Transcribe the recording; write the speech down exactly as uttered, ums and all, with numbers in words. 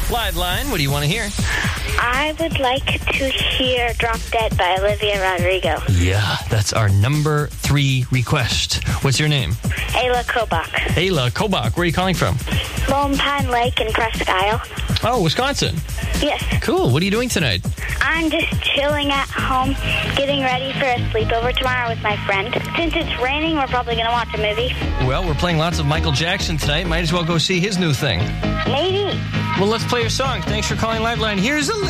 Live line, what do you want to hear? I would like to hear Drop Dead by Olivia Rodrigo. Yeah, that's our number three request. What's your name? Ayla Kobach. Ayla Kobach. Where are you calling from? Lone Pine Lake in Presque Isle. Oh, Wisconsin. Yes. Cool. What are you doing tonight? I'm just chilling at home, getting ready for a sleepover tomorrow with my friend. Since it's raining, we're probably going to watch a movie. Well, we're playing lots of Michael Jackson tonight. Might as well go see his new thing. Maybe. Well, let's play your song. Thanks for calling Liveline. Here's a